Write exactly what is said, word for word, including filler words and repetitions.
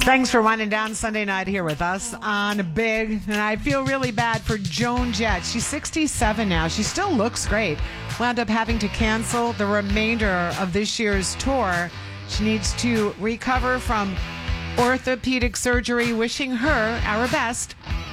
Thanks for winding down Sunday night here with us on Big. And I feel really bad for Joan Jett. She's sixty-seven now. She still looks great. Wound up having to cancel the remainder of this year's tour. She needs to recover from orthopedic surgery. Wishing her our best.